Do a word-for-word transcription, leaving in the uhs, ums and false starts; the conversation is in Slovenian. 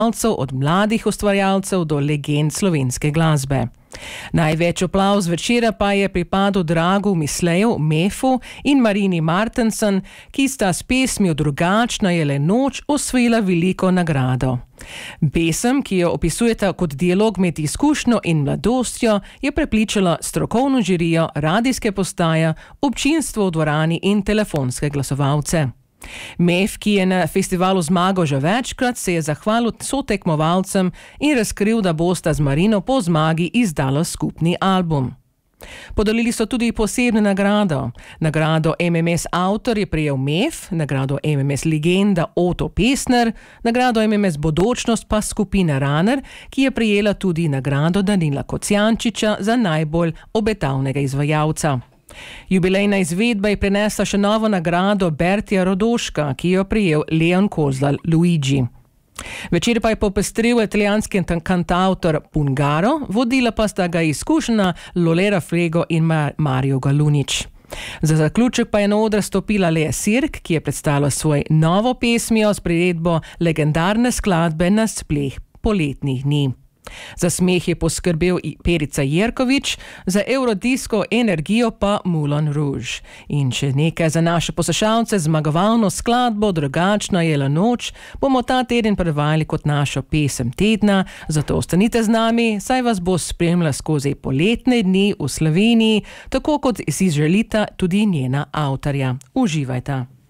od mladih ustvarjalcev do legend slovenske glasbe. Največ aplauz večera pa je pripadel Dragu Misleju, Mefu in Marini Martensen, ki sta s pesmijo Drugačna je le noč osvojila veliko nagrado. Pesem, ki jo opisujeta kot dialog med izkušnjo in mladostjo, je prepričala strokovno žirijo, radijske postaje, občinstvo v dvorani in telefonske glasovalce. Mef, ki je na festivalu zmagal že večkrat, se je zahvalil sotekmovalcem in razkril, da bosta z Marino po zmagi izdala skupni album. Podelili so tudi posebno nagrado. Nagrado M M S Avtor je prejel Mef, nagrado M M S Legenda Oto Pestner, nagrado M M S Bodočnost pa skupina Runner, ki je prejela tudi nagrado Danila Kocijančiča za najbolj obetavnega izvajalca. Jubilejna izvedba je prinesla še novo nagrado Bertija Rodoška, ki jo prejel Leon Kozlal Luigi. Večer pa je popestril italijanski kantautor Pungaro, vodila pa sta ga izkušena Lolera Frego in Mario Galunič. Za zaključek pa je na oder stopila Lea Sirk, ki je predstavila svoj novo pesmijo s priredbo legendarne skladbe Na spleh poletnih dni. Za smeh je poskrbel Perica Jerkovič, za Eurodisko energijo pa Moulin Rouge. In še nekaj za naše poslušalce, zmagovalno skladbo Drugačna je le noč bomo ta teden predvajali kot našo pesem tedna, zato ostanite z nami, saj vas bo spremljala skozi poletne dni v Sloveniji, tako kot si želita tudi njena avtorja. Uživajta!